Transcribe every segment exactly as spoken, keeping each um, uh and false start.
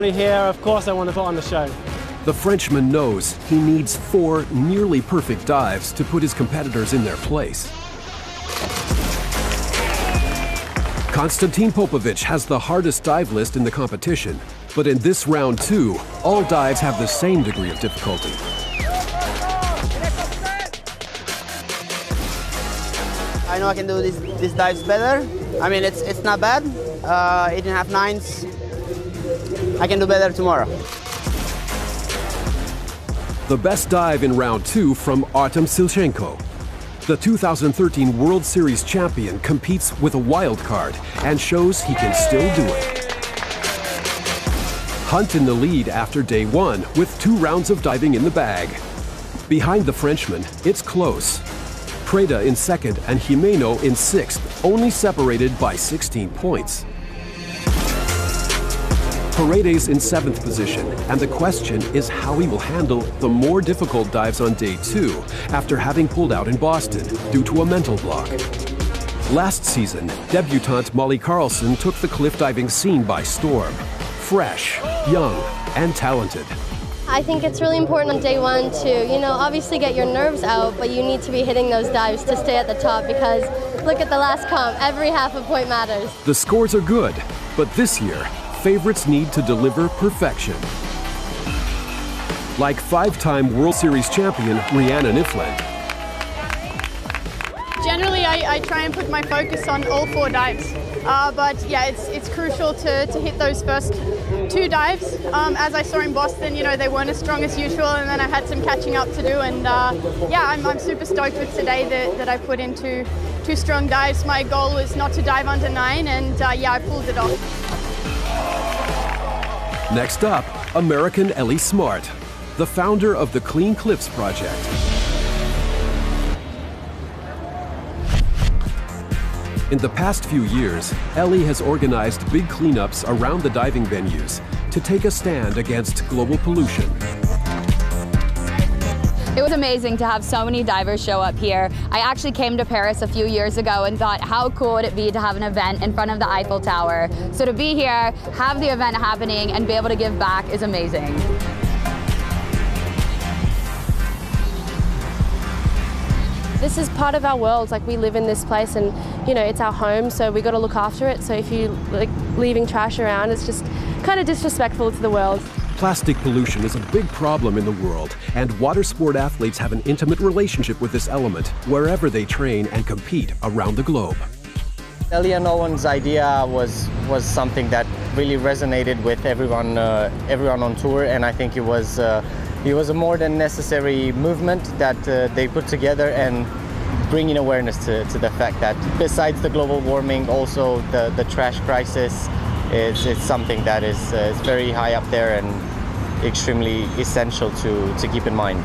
Here, of course I want to put on the show. The Frenchman knows he needs four nearly perfect dives to put his competitors in their place. Konstantin Popovic has the hardest dive list in the competition, but in this round two, all dives have the same degree of difficulty. I know I can do these, these dives better. I mean, it's, it's not bad. Uh, eight and a half nines. I can do better tomorrow. The best dive in round two from Artem Silchenko. The two thousand thirteen World Series champion competes with a wild card and shows he can still do it. Hunt in the lead after day one with two rounds of diving in the bag. Behind the Frenchman, it's close. Preda in second and Jimeno in sixth, only separated by sixteen points. Paredes in seventh position, and the question is how he will handle the more difficult dives on day two after having pulled out in Boston due to a mental block. Last season, debutante Molly Carlson took the cliff diving scene by storm. Fresh, young, and talented. I think it's really important on day one to, you know, obviously get your nerves out, but you need to be hitting those dives to stay at the top because look at the last comp, every half a point matters. The scores are good, but this year, favorites need to deliver perfection. Like five-time World Series champion Rhiannon Ifland. Generally, I, I try and put my focus on all four dives. Uh, but yeah, it's it's crucial to, to hit those first two dives. Um, as I saw in Boston, you know, they weren't as strong as usual, and then I had some catching up to do. And uh, yeah, I'm, I'm super stoked with today that, that I put into two strong dives. My goal was not to dive under nine, and uh, yeah, I pulled it off. Next up, American Ellie Smart, the founder of the Clean Cliffs Project. In the past few years, Ellie has organized big cleanups around the diving venues to take a stand against global pollution. It was amazing to have so many divers show up here. I actually came to Paris a few years ago and thought, how cool would it be to have an event in front of the Eiffel Tower? So to be here, have the event happening, and be able to give back is amazing. This is part of our world, like we live in this place and, you know, it's our home, so we got to look after it. So if you like leaving trash around, it's just kind of disrespectful to the world. Plastic pollution is a big problem in the world, and water sport athletes have an intimate relationship with this element wherever they train and compete around the globe. Ellie and Owen's idea was was something that really resonated with everyone uh, everyone on tour, and I think it was uh, it was a more than necessary movement that uh, they put together, and bringing awareness to, to the fact that besides the global warming, also the, the trash crisis is it's something that is, uh, is very high up there and extremely essential to, to keep in mind.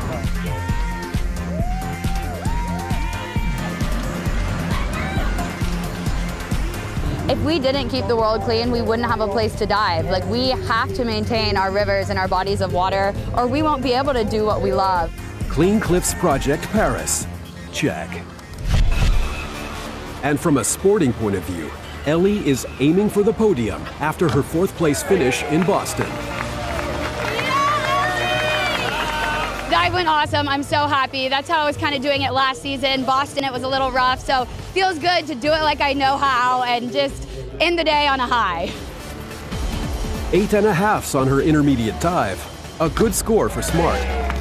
If we didn't keep the world clean, we wouldn't have a place to dive. Like, we have to maintain our rivers and our bodies of water, or we won't be able to do what we love. Clean Cliffs Project Paris. Check. And from a sporting point of view, Ellie is aiming for the podium after her fourth place finish in Boston. Dive went awesome. I'm so happy. That's how I was kind of doing it last season. Boston, it was a little rough, so feels good to do it like I know how and just end the day on a high. Eight and a halfs on her intermediate dive. A good score for Smart.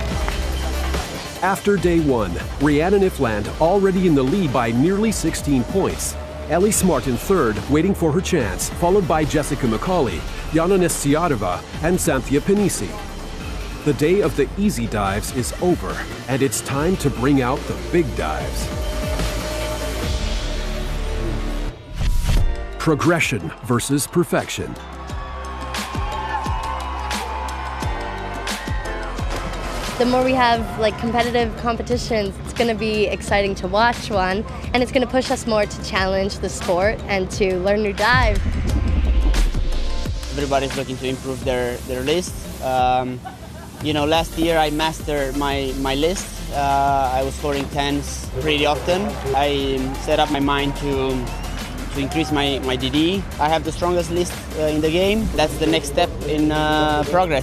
After day one, Rhiannon Ifland already in the lead by nearly sixteen points. Ellie Smart in third, waiting for her chance, followed by Jessica McCauley, Yana Nestiadova, and Xanthia Panisi. The day of the easy dives is over, and it's time to bring out the big dives. Progression versus perfection. The more we have like competitive competitions, it's going to be exciting to watch one, and it's going to push us more to challenge the sport and to learn new dive. Everybody's looking to improve their, their list. Um, you know, last year I mastered my, my list. Uh, I was scoring tens pretty often. I set up my mind to, to increase my, my D D. I have the strongest list uh, in the game. That's the next step in uh, progress.